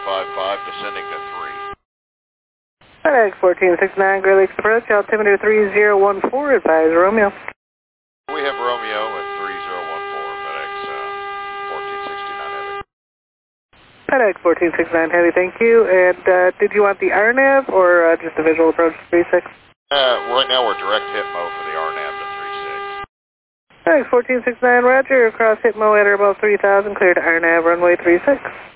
descending to 3. FedEx 1469, Great Lakes approach, altimeter 3014, advise Romeo. We have Romeo at 3014, FedEx 1469 Heavy. FedEx 1469 Heavy, thank you. And did you want the RNAV or just the visual approach to 36? Right now we're direct HIPMO for the RNAV to 36. FedEx 1469, roger, cross HIPMO at or above 3000, clear to RNAV runway 36.